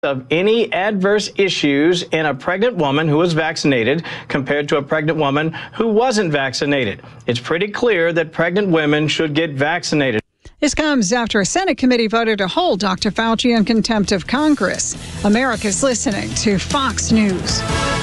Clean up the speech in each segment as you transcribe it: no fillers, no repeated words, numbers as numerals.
of any adverse issues in a pregnant woman who was vaccinated compared to a pregnant woman who wasn't vaccinated. It's pretty clear that pregnant women should get vaccinated. This comes after a Senate committee voted to hold Dr. Fauci in contempt of Congress. America's listening to Fox News.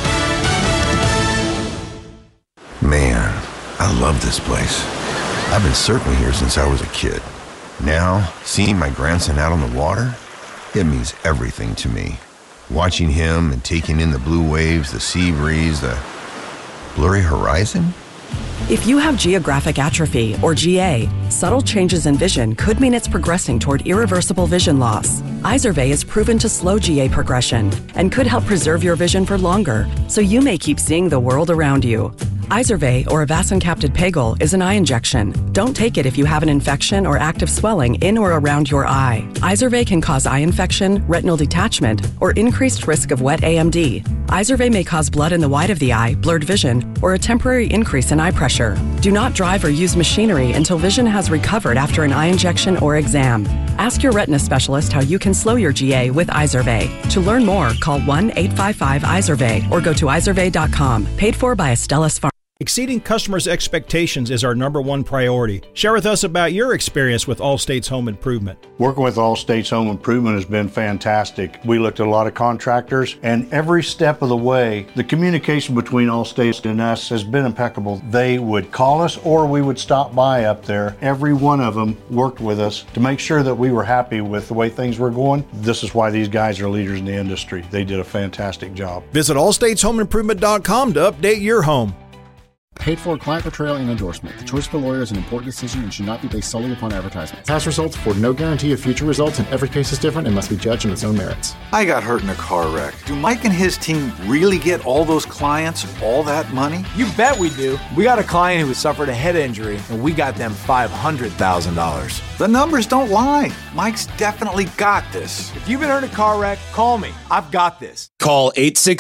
Man, I love this place. I've been surfing here since I was a kid. Now, seeing my grandson out on the water, it means everything to me. Watching him and taking in the blue waves, the sea breeze, the blurry horizon. If you have geographic atrophy, or GA, subtle changes in vision could mean it's progressing toward irreversible vision loss. Izervay is proven to slow GA progression and could help preserve your vision for longer, so you may keep seeing the world around you. Izervay, or avacincaptad pegol, is an eye injection. Don't take it if you have an infection or active swelling in or around your eye. Izervay can cause eye infection, retinal detachment, or increased risk of wet AMD. Izervay may cause blood in the white of the eye, blurred vision, or a temporary increase in eye pressure. Do not drive or use machinery until vision has recovered after an eye injection or exam. Ask your retina specialist how you can slow your GA with Izervay. To learn more, call 1-855-IZERVAY or go to izervay.com. Paid for by Astellas Pharma. Exceeding customers' expectations is our number one priority. Share with us about your experience with Allstate's Home Improvement. Working with Allstate's Home Improvement has been fantastic. We looked at a lot of contractors, and every step of the way, the communication between Allstate and us has been impeccable. They would call us or we would stop by up there. Every one of them worked with us to make sure that we were happy with the way things were going. This is why these guys are leaders in the industry. They did a fantastic job. Visit allstateshomeimprovement.com to update your home. Paid for client portrayal and endorsement. The choice of a lawyer is an important decision and should not be based solely upon advertisement. Past results afford no guarantee of future results, and every case is different and must be judged on its own merits. I got hurt in a car wreck. Do Mike and his team really get all those clients all that money? You bet we do. We got a client who suffered a head injury, and we got them $500,000. The numbers don't lie. Mike's definitely got this. If you've been hurt in a car wreck, call me. I've got this. Call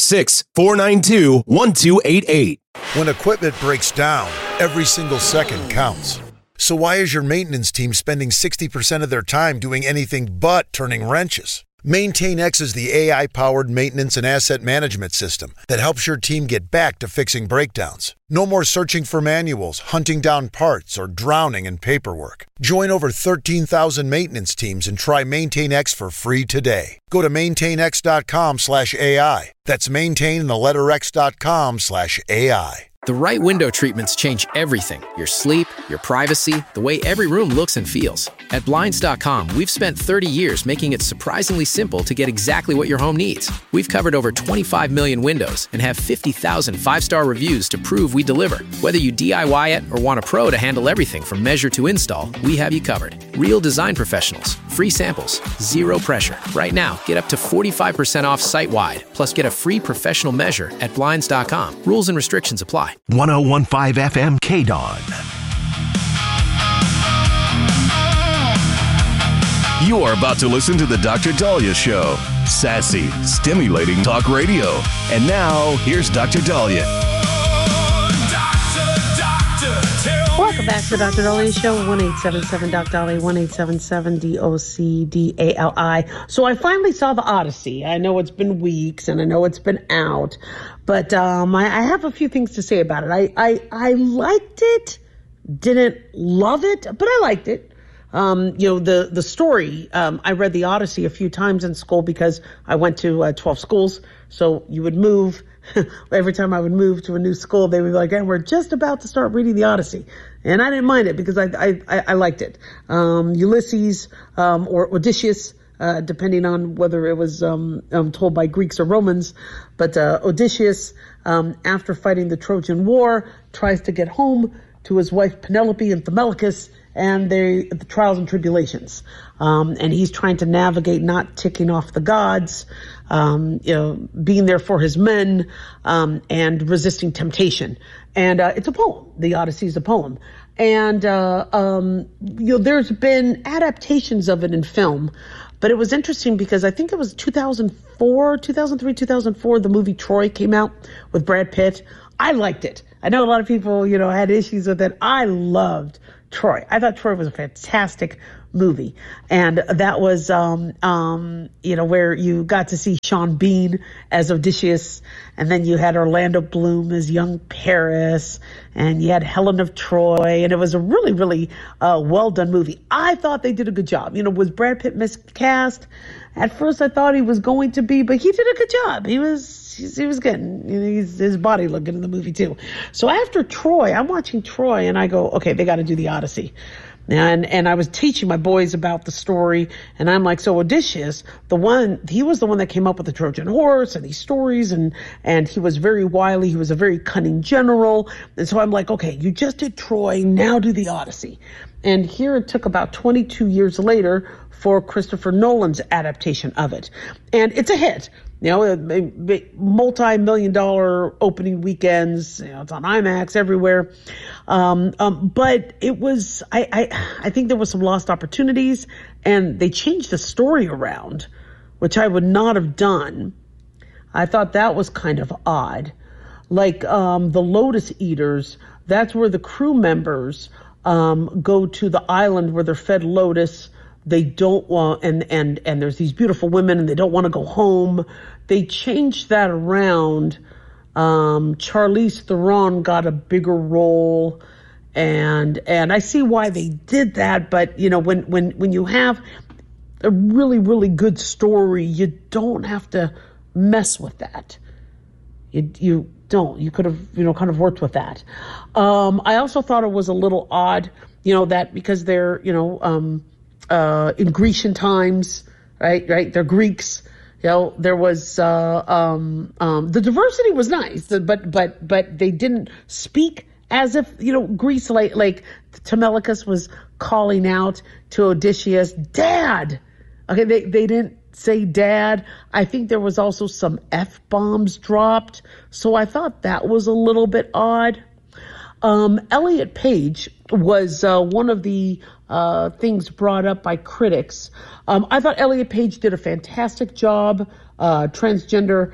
866-492-1288. When equipment breaks down, every single second counts. So why is your maintenance team spending 60% of their time doing anything but turning wrenches? MaintainX is the AI-powered maintenance and asset management system that helps your team get back to fixing breakdowns. No more searching for manuals, hunting down parts, or drowning in paperwork. Join over 13,000 maintenance teams and try MaintainX for free today. Go to maintainx.com/AI. That's maintain and the letter x.com/AI. The right window treatments change everything. Your sleep, your privacy, the way every room looks and feels. At Blinds.com, we've spent 30 years making it surprisingly simple to get exactly what your home needs. We've covered over 25 million windows and have 50,000 five-star reviews to prove we deliver. Whether you DIY it or want a pro to handle everything from measure to install, we have you covered. Real design professionals, free samples, zero pressure. Right now, get up to 45% off site-wide, plus get a free professional measure at Blinds.com. Rules and restrictions apply. 1015 FM KDON. You are about to listen to the Dr. Dahlia Show. Sassy, stimulating talk radio. And now, here's Dr. Dahlia. Welcome back to the Dr. Dahlia Show, 1-877-DOC-DALI, 1-877-DOC-DALI. So I finally saw The Odyssey. I know it's been weeks and I know it's been out, but I have a few things to say about it. I liked it, didn't love it, but I liked it. The story, I read The Odyssey a few times in school because I went to 12 schools. So you would move. Every time I would move to a new school, they would be like, hey, we're just about to start reading The Odyssey. And I didn't mind it because I liked it. Ulysses, or Odysseus, depending on whether it was told by Greeks or Romans. But Odysseus, after fighting the Trojan War, tries to get home to his wife Penelope and Thamelicus, and the trials and tribulations. And he's trying to navigate not ticking off the gods, being there for his men, and resisting temptation. And it's a poem. The Odyssey is a poem. And there's been adaptations of it in film. But it was interesting because I think it was 2003, 2004, the movie Troy came out with Brad Pitt. I liked it. I know a lot of people, had issues with it. I loved Troy. I thought Troy was a fantastic movie. And that was, where you got to see Sean Bean as Odysseus, and then you had Orlando Bloom as young Paris, and you had Helen of Troy, and it was a really, really well done movie. I thought they did a good job. Was Brad Pitt miscast? At first I thought he was going to be, but he did a good job. He was good. His body looked good in the movie too. So after Troy, I'm watching Troy and I go, okay, they got to do the Odyssey. And I was teaching my boys about the story, and I'm like, so Odysseus, he was the one that came up with the Trojan horse and these stories, and he was very wily. He was a very cunning general. And so I'm like, okay, you just did Troy, now do the Odyssey. And here it took about 22 years later for Christopher Nolan's adaptation of it. And it's a hit. Multi-million-dollar opening weekends. It's on IMAX everywhere. But it was, I think there was some lost opportunities, and they changed the story around, which I would not have done. I thought that was kind of odd. Like, the Lotus Eaters, that's where the crew members, go to the island where they're fed lotus. They don't want, and there's these beautiful women and they don't want to go home. They changed that around. Charlize Theron got a bigger role, and I see why they did that. But when you have a really, really good story, you don't have to mess with that. You don't. You could have kind of worked with that. I also thought it was a little odd, that because they're in Grecian times, right? They're Greeks. There was the diversity was nice, but they didn't speak as if Greece, like Telemachus was calling out to Odysseus, "Dad." Okay, they didn't say dad. I think there was also some F-bombs dropped, so I thought that was a little bit odd. Elliot Page was one of the things brought up by critics. I thought Elliot Page did a fantastic job, transgender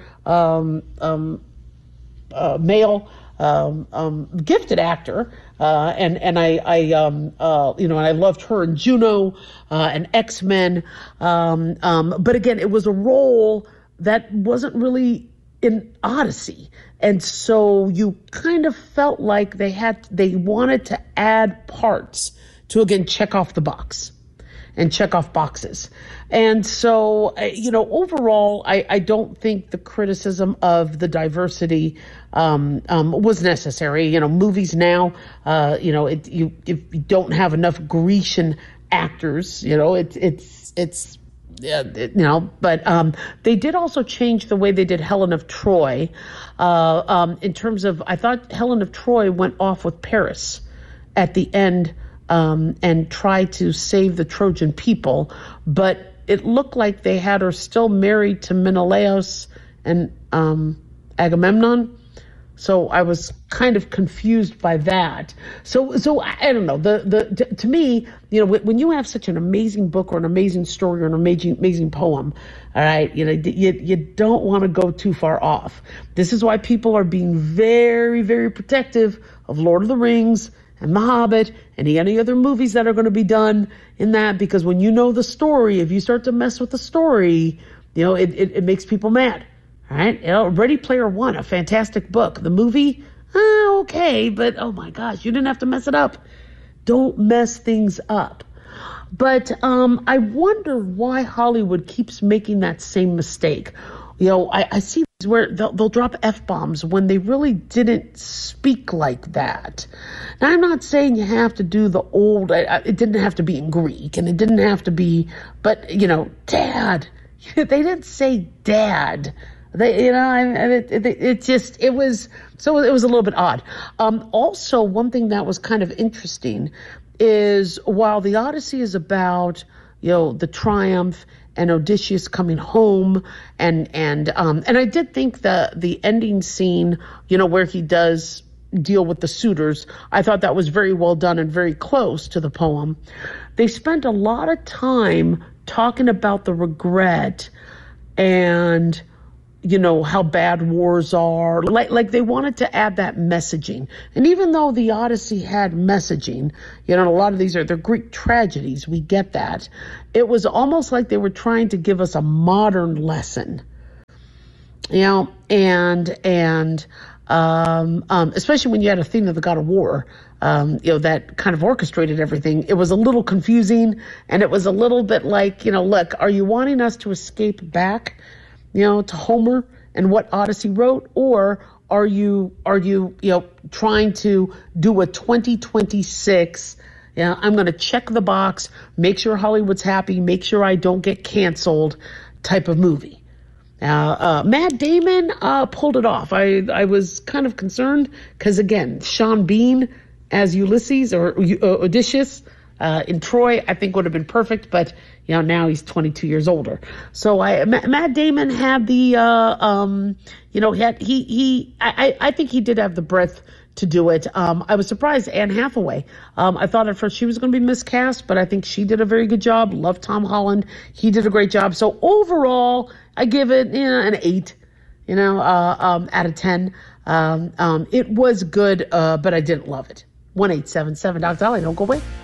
male, gifted actor, and I loved her in Juno and X-Men. But again, it was a role that wasn't really in Odyssey. And so you kind of felt like they wanted to add parts to, again, check off the box and check off boxes. And so, overall, I don't think the criticism of the diversity was necessary. Movies now, if you don't have enough Grecian actors, but they did also change the way they did Helen of Troy, in terms of, I thought Helen of Troy went off with Paris at the end, and tried to save the Trojan people, but it looked like they had her still married to Menelaus and Agamemnon. So I was kind of confused by that. So I don't know. To me, when you have such an amazing book or an amazing story or an amazing poem, all right, you don't want to go too far off. This is why people are being very, very protective of Lord of the Rings and The Hobbit and any other movies that are going to be done in that, because when you know the story, if you start to mess with the story, it makes people mad. All right, Ready Player One, a fantastic book. The movie, okay, but oh my gosh, you didn't have to mess it up. Don't mess things up. But I wonder why Hollywood keeps making that same mistake. I see where they'll drop F-bombs when they really didn't speak like that. Now, I'm not saying you have to do the old, it didn't have to be in Greek, and it didn't have to be, but, dad. They didn't say dad. It was a little bit odd. Also, one thing that was kind of interesting is while the Odyssey is about, the triumph and Odysseus coming home, and I did think the ending scene, where he does deal with the suitors, I thought that was very well done and very close to the poem. They spent a lot of time talking about the regret and how bad wars are. Like they wanted to add that messaging. And even though the Odyssey had messaging, a lot of these they're Greek tragedies. We get that. It was almost like they were trying to give us a modern lesson. And especially when you had Athena, the god of war, that kind of orchestrated everything. It was a little confusing, and it was a little bit like, look, are you wanting us to escape back, to Homer and what Odyssey wrote, or are you trying to do a 2026? I'm going to check the box, make sure Hollywood's happy, make sure I don't get canceled type of movie. Matt Damon pulled it off. I was kind of concerned because, again, Sean Bean as Ulysses or Odysseus in Troy, I think would have been perfect. But, now he's 22 years older. So Matt Damon had the, I think he did have the breadth to do it. I was surprised. Anne Hathaway. I thought at first she was going to be miscast, but I think she did a very good job. Love Tom Holland. He did a great job. So overall, I give it an 8, out of 10. It was good, but I didn't love it. 1-877 Dr. Dolly. Don't go away.